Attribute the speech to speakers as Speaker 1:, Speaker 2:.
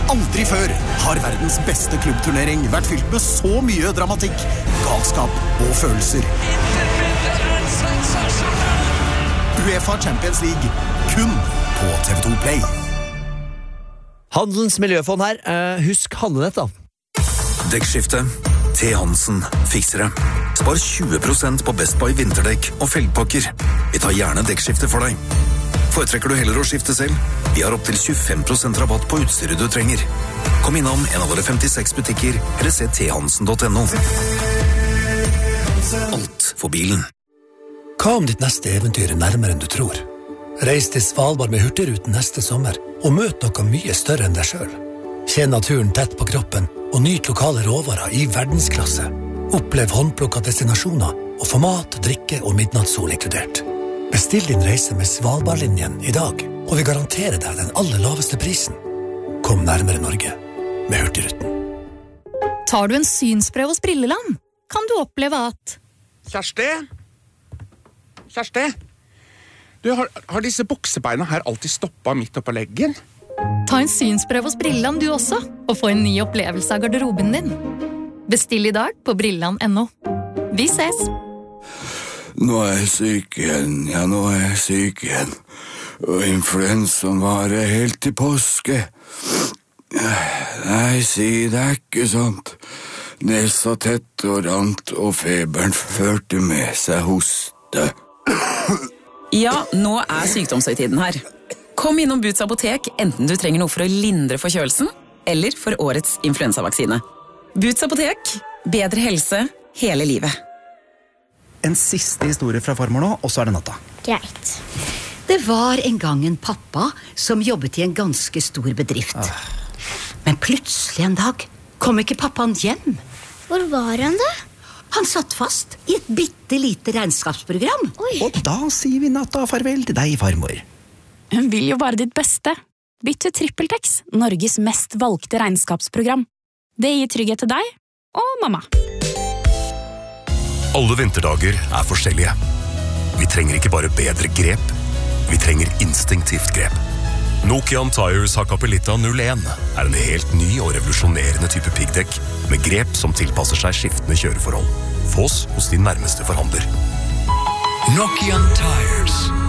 Speaker 1: Aldri før har verdens beste klubbturnering vært fylt med så mye dramatikk, galskap og følelser. UEFA Champions League, kun på TV2 Play.
Speaker 2: Handelens miljøfond her. Husk handlenett da.
Speaker 3: Dekkskifte. T. Hansen fikser det. Spar 20% på Best Buy vinterdekk og felgpakker. Vi tar gjerne dekkskifte for deg. Foretrekker du heller å skifte selv? Vi har opp til 25% rabatt på utstyret du trenger. Kom innom en av våre 56 butikker, eller se thansen.no. Alt for bilen.
Speaker 4: Hva om ditt neste eventyr nærmere enn du tror? Reis til Svalbard med Hurtigruten neste sommer, og møt noe mye større enn deg selv. Kjenn naturen tett på kroppen, og nyt lokale råvarer i verdensklasse. Opplev håndplukket destinasjoner, og få mat, drikke og midnattssol inkludert. Bestill din reise med Svalbardlinjen i dag, og vi garanterer deg den aller laveste prisen. Kom nærmere Norge med Hurtigruten.
Speaker 5: Tar du en synsprøve hos Brilleland, kan du oppleve at...
Speaker 6: Kjersti? Du, har disse buksebeina her alltid stoppet midt oppå leggen?
Speaker 5: Ta en synsprøve hos Brilleland du også, og få en ny opplevelse av garderoben din. Bestill i dag på brilland.no. Vi ses!
Speaker 7: Nå er jeg syk igjen, og influensaen varer helt til påske. Nei, si det er ikke sånt. Nesa tett og rant, og feberen førte med seg hoste.
Speaker 8: Ja, nå er sykdomshøytiden her. Kom innom Boots apotek, enten du trenger noe for å lindre forkjølelsen, eller for årets influensavaksine. Boots apotek, bedre helse hele livet.
Speaker 9: En siste historie fra farmor nå, og så er det natta.
Speaker 10: Greit. Det var en gang en pappa som jobbet i en ganske stor bedrift. Men plutselig en dag kom ikke pappaen hjem.
Speaker 11: Hvor var han da?
Speaker 10: Han satt fast i et bittelite regnskapsprogram.
Speaker 11: Oi.
Speaker 9: Og da sier vi natta farvel til deg, farmor.
Speaker 12: Hun vil jo bare ditt beste. Bytt til TrippelTex, Norges mest valgte regnskapsprogram. Det gir trygghet til deg og mamma.
Speaker 13: Alle vinterdager er forskjellige. Vi trenger ikke bare bedre grep, vi trenger instinktivt grep. Nokian Tires Hakkapeliitta 01 er en helt ny og revolusjonerende type piggdekk med grep som tilpasser seg skiftende kjøreforhold. Fås hos din nærmeste forhandler.
Speaker 14: Nokian Tires.